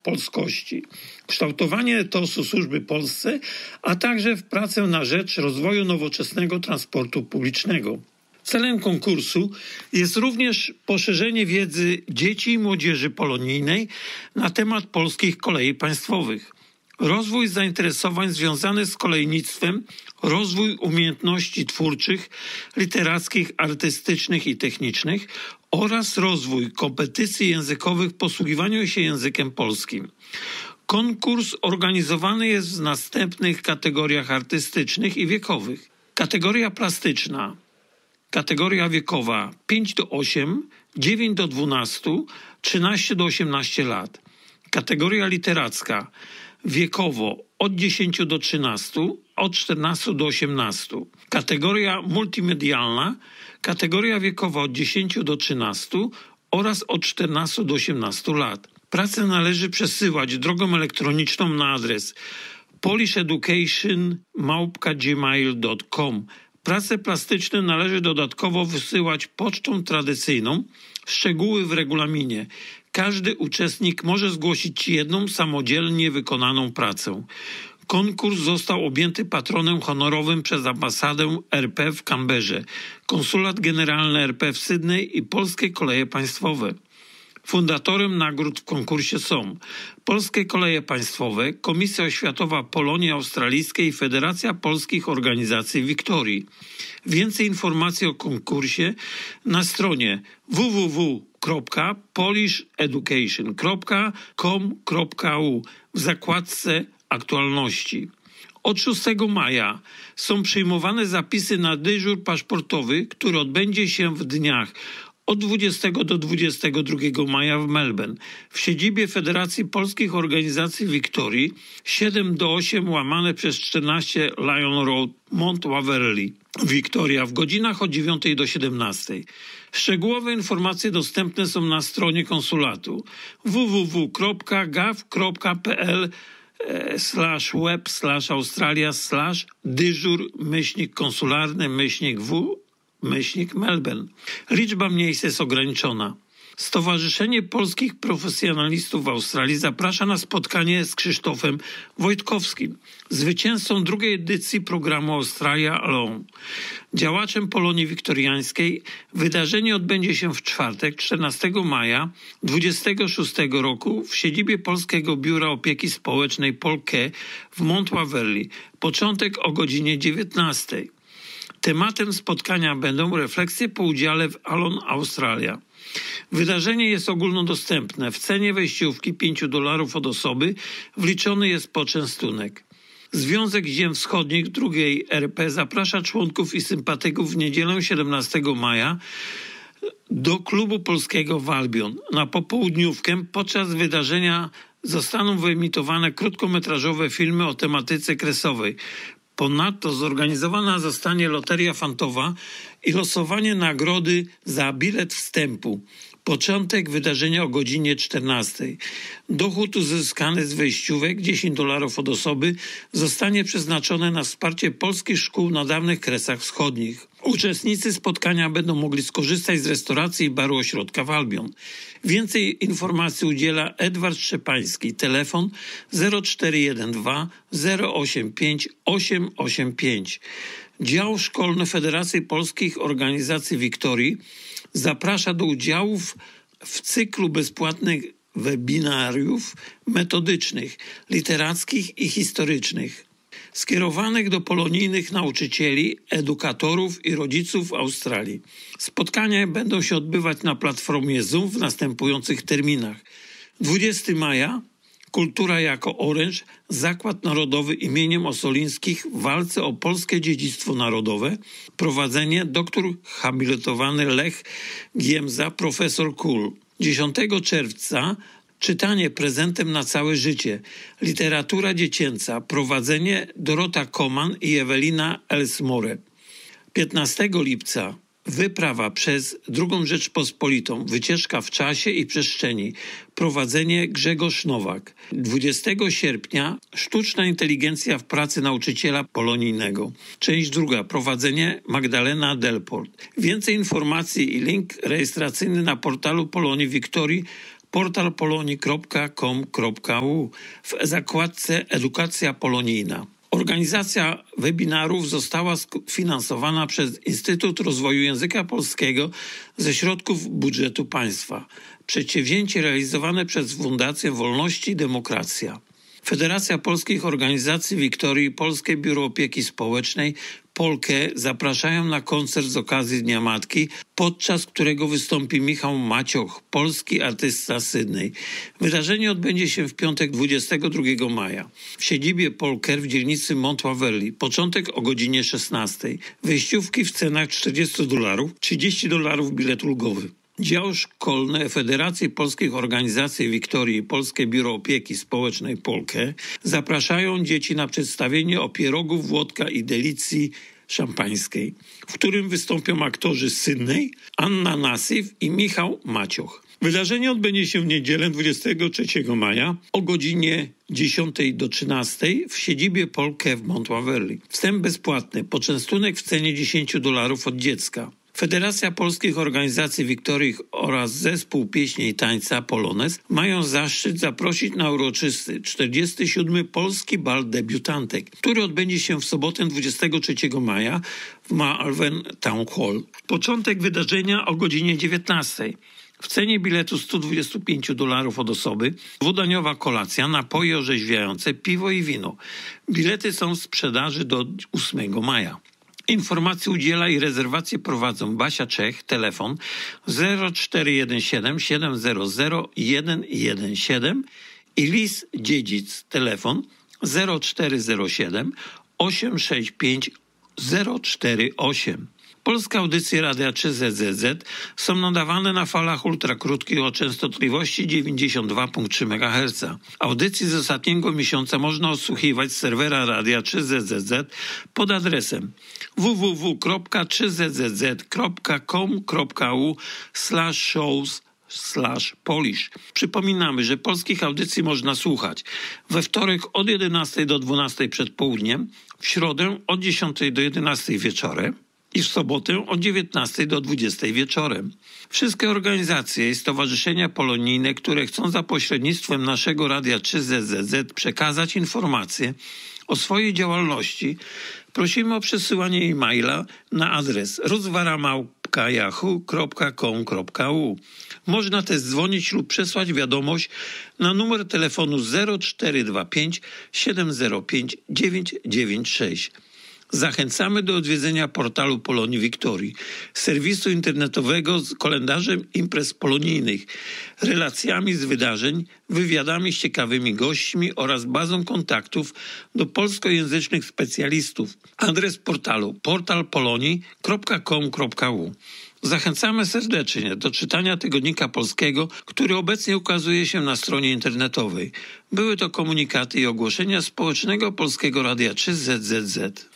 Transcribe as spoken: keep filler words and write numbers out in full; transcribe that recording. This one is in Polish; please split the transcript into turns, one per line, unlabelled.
polskości, kształtowanie etosu służby Polsce, a także w pracę na rzecz rozwoju nowoczesnego transportu publicznego. Celem konkursu jest również poszerzenie wiedzy dzieci i młodzieży polonijnej na temat polskich kolei państwowych, rozwój zainteresowań związanych z kolejnictwem, rozwój umiejętności twórczych, literackich, artystycznych i technicznych oraz rozwój kompetencji językowych w posługiwaniu się językiem polskim. Konkurs organizowany jest w następnych kategoriach artystycznych i wiekowych. Kategoria plastyczna. Kategoria wiekowa pięć do ośmiu, dziewięć do dwunastu, trzynaście do osiemnastu lat. Kategoria literacka wiekowo od dziesięciu do trzynastu, od czternastu do osiemnastu. Kategoria multimedialna, kategoria wiekowa od dziesięciu do trzynastu oraz od czternastu do osiemnastu lat. Pracę należy przesyłać drogą elektroniczną na adres polisheducation małpka gmail kropka com. Prace plastyczne należy dodatkowo wysyłać pocztą tradycyjną, szczegóły w regulaminie. Każdy uczestnik może zgłosić jedną samodzielnie wykonaną pracę. Konkurs został objęty patronem honorowym przez ambasadę R P w Canberrze, konsulat generalny R P w Sydney i Polskie Koleje Państwowe. Fundatorem nagród w konkursie są Polskie Koleje Państwowe, Komisja Oświatowa Polonii Australijskiej i Federacja Polskich Organizacji Wiktorii. Więcej informacji o konkursie na stronie w w w kropka polisheducation kropka com kropka u w zakładce Aktualności. Od szóstego maja są przyjmowane zapisy na dyżur paszportowy, który odbędzie się w dniach od dwudziestego do dwudziestego drugiego maja w Melbourne, w siedzibie Federacji Polskich Organizacji Wiktorii siedem do ośmiu łamane przez czternaście Lion Road, Mount Waverley, Wiktoria, w godzinach od dziewiątej do siedemnastej. Szczegółowe informacje dostępne są na stronie konsulatu w w w kropka gov kropka p l slash web slash australia slash dyżur myślnik konsularny myślnik w myślnik Melbourne. Liczba miejsc jest ograniczona. Stowarzyszenie Polskich Profesjonalistów w Australii zaprasza na spotkanie z Krzysztofem Wojtkowskim, zwycięzcą drugiej edycji programu Australia Alone, działaczem Polonii Wiktoriańskiej. Wydarzenie odbędzie się w czwartek, czternastego maja dwudziestego szóstego roku w siedzibie Polskiego Biura Opieki Społecznej Polke w Mount Waverley. Początek o godzinie dziewiętnastej. Tematem spotkania będą refleksje po udziale w Alone Australia. Wydarzenie jest ogólnodostępne. W cenie wejściówki pięć dolarów od osoby wliczony jest poczęstunek. Związek Ziem Wschodnich drugiej R P zaprasza członków i sympatyków w niedzielę siedemnastego maja do klubu polskiego w Albion. Na popołudniówkę podczas wydarzenia zostaną wyemitowane krótkometrażowe filmy o tematyce kresowej. Ponadto zorganizowana zostanie loteria fantowa i losowanie nagrody za bilet wstępu. Początek wydarzenia o godzinie czternastej. Dochód uzyskany z wejściówek, dziesięć dolarów od osoby, zostanie przeznaczony na wsparcie polskich szkół na dawnych Kresach Wschodnich. Uczestnicy spotkania będą mogli skorzystać z restauracji i baru ośrodka w Albion. Więcej informacji udziela Edward Szczepański. Telefon zero cztery jeden dwa zero osiem pięć osiem osiem pięć. Dział Szkolny Federacji Polskich Organizacji Wiktorii zaprasza do udziałów w cyklu bezpłatnych webinariów metodycznych, literackich i historycznych, skierowanych do polonijnych nauczycieli, edukatorów i rodziców w Australii. Spotkania będą się odbywać na platformie Zoom w następujących terminach. dwudziestego maja Kultura jako oręż, Zakład Narodowy imieniem Ossolińskich w walce o polskie dziedzictwo narodowe. Prowadzenie doktor habilitowany Lech Giemza, profesor Kul. dziesiątego czerwca czytanie prezentem na całe życie. Literatura dziecięca. Prowadzenie Dorota Koman i Ewelina Elsmore. piętnastego lipca wyprawa przez drugą Rzeczpospolitą, wycieczka w czasie i przestrzeni, prowadzenie Grzegorz Nowak. dwudziestego sierpnia sztuczna inteligencja w pracy nauczyciela polonijnego. Część druga, prowadzenie Magdalena Delport. Więcej informacji i link rejestracyjny na portalu Polonii Wiktorii
portal polonii kropka com kropka u u w zakładce Edukacja Polonijna. Organizacja webinarów została sfinansowana przez Instytut Rozwoju Języka Polskiego ze środków budżetu państwa. Przedsięwzięcie realizowane przez Fundację Wolności i Demokracja. Federacja Polskich Organizacji Wiktorii i Polskie Biuro Opieki Społecznej Polkę zapraszają na koncert z okazji Dnia Matki, podczas którego wystąpi Michał Macioch, polski artysta z Sydney. Wydarzenie odbędzie się w piątek dwudziestego drugiego maja w siedzibie Polker w dzielnicy Mont Waverly. Początek o godzinie szesnastej. Wejściówki w cenach czterdzieści dolarów, trzydzieści dolarów bilet ulgowy. Dział szkolny Federacji Polskich Organizacji Wiktorii i Polskie Biuro Opieki Społecznej Polkę zapraszają dzieci na przedstawienie o pierogów, włodka i delicji szampańskiej, w którym wystąpią aktorzy z Sydney, Anna Nasyf i Michał Macioch. Wydarzenie odbędzie się w niedzielę dwudziestego trzeciego maja o godzinie dziesiątej do trzynastej w siedzibie Polkę w Mont Waverly. Wstęp bezpłatny, poczęstunek w cenie dziesięć dolarów od dziecka. Federacja Polskich Organizacji Wiktorii oraz Zespół Pieśni i Tańca Polonez mają zaszczyt zaprosić na uroczysty czterdziesty siódmy Polski Bal Debiutantek, który odbędzie się w sobotę dwudziestego trzeciego maja w Malvern Town Hall. Początek wydarzenia o godzinie dziewiętnastej. W cenie biletu sto dwadzieścia pięć dolarów od osoby, dwudaniowa kolacja, napoje orzeźwiające, piwo i wino. Bilety są w sprzedaży do ósmego maja. Informacji udziela i rezerwacje prowadzą Basia Czech, telefon zero cztery jeden siedem siedem zero zero jeden jeden siedem i Lis Dziedzic, telefon zero cztery zero siedem osiem sześć pięć zero cztery osiem. Polskie audycje Radia trzy Z Z Z są nadawane na falach ultrakrótkich o częstotliwości dziewięćdziesiąt dwa przecinek trzy megaherca. Audycji z ostatniego miesiąca można odsłuchiwać z serwera Radia trzy Z Z Z pod adresem w w w kropka trzy z z z kropka com kropka u u slash shows slash polish. Przypominamy, że polskich audycji można słuchać we wtorek od jedenastej do dwunastej przed południem, w środę od dziesiątej do jedenastej wieczorem i w sobotę od dziewiętnastej do dwudziestej wieczorem. Wszystkie organizacje i stowarzyszenia polonijne, które chcą za pośrednictwem naszego Radia trzy Z Z Z przekazać informacje o swojej działalności, prosimy o przesyłanie e-maila na adres rozwara małpka yahoo kropka com kropka u u. Można też dzwonić lub przesłać wiadomość na numer telefonu zero cztery dwa pięć siedem zero pięć dziewięć dziewięć sześć. Zachęcamy do odwiedzenia portalu Polonii Wiktorii, serwisu internetowego z kalendarzem imprez polonijnych, relacjami z wydarzeń, wywiadami z ciekawymi gośćmi oraz bazą kontaktów do polskojęzycznych specjalistów. Adres portalu portal polonii kropka com kropka u u. Zachęcamy serdecznie do czytania Tygodnika Polskiego, który obecnie ukazuje się na stronie internetowej. Były to komunikaty i ogłoszenia Społecznego Polskiego Radia trzy Z Z Z.